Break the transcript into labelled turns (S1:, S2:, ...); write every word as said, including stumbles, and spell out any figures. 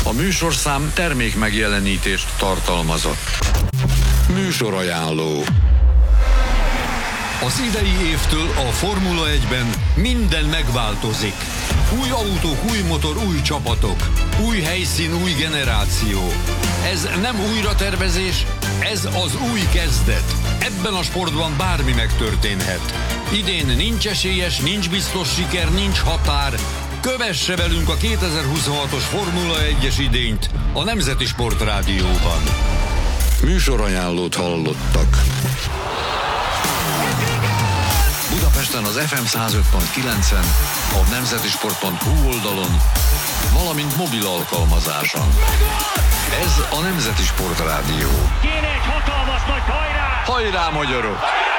S1: A műsorszám termék megjelenítést tartalmazott. Műsorajánló.
S2: Az idei évtől a Formula egyben minden megváltozik. Új autók, új motor, új csapatok. Új helyszín, új generáció. Ez nem újratervezés, ez az új kezdet. Ebben a sportban bármi megtörténhet. Idén nincs esélyes, nincs biztos siker, nincs határ. Kövesse velünk a kétezer-huszonhatos Formula egyes idényt a Nemzeti Sport Rádióban.
S1: Műsorajánlót hallottak. Budapesten az ef em száz öt pont kilencen, a nemzetisport pont hu oldalon, valamint mobil alkalmazáson. Ez a Nemzeti Sport Rádió.
S3: Kéne egy hatalmas nagy hajrá!
S1: Hajrá, magyarok!